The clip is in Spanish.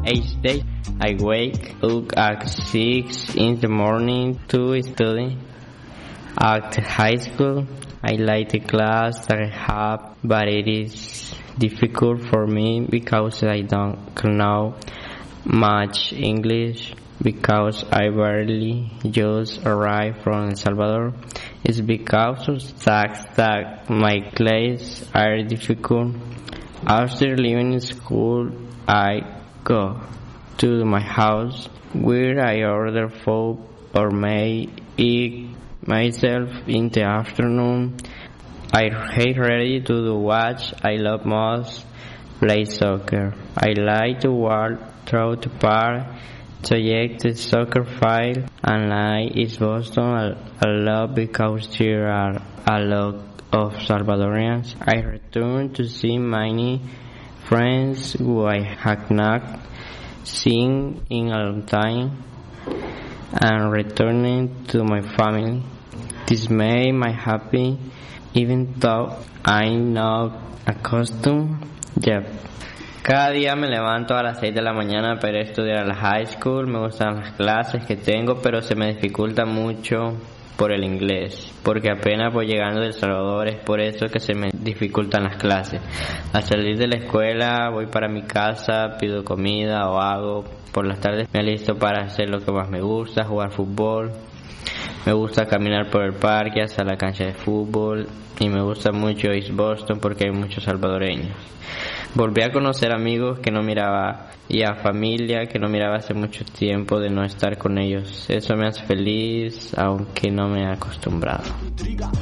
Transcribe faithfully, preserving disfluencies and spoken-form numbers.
each day. I wake up at six in the morning to study. At high school, I like the class that I have, but it is difficult for me because I don't know much English, because I barely just arrived from El Salvador. It's because of that that my classes are difficult. After leaving school, I go to my house where I order food or may eat myself in the afternoon. I get ready to do what I love most, play soccer. I like to walk through the park to check the soccer field, and I is Boston a, a lot because there are a lot of Salvadorians. I return to see many friends who I have not seen in a long time, and returning to my family. This made me happy, even though I'm not accustomed yet. Cada día me levanto a las seis de la mañana para estudiar a la high school. Me gustan las clases que tengo, pero se me dificulta mucho por el inglés, porque apenas voy llegando de El Salvador, es por eso que se me dificultan las clases. Al salir de la escuela voy para mi casa, pido comida o hago. Por las tardes me alisto para hacer lo que más me gusta, jugar fútbol. Me gusta caminar por el parque hasta la cancha de fútbol, y me gusta mucho East Boston porque hay muchos salvadoreños. Volví a conocer amigos que no miraba y a familia que no miraba hace mucho tiempo de no estar con ellos. Eso me hace feliz, aunque no me he acostumbrado.